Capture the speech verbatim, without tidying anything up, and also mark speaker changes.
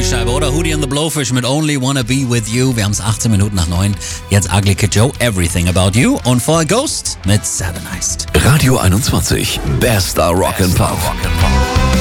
Speaker 1: Scheibe, oder? Hootie and the Blowfish mit Only Wanna Be With You. Wir haben es achtzehn Minuten nach neun. Jetzt Ugly Kid Joe, Everything About You. Und vorher Ghost mit Satanized.
Speaker 2: Radio einundzwanzig, bester Rock and Pop.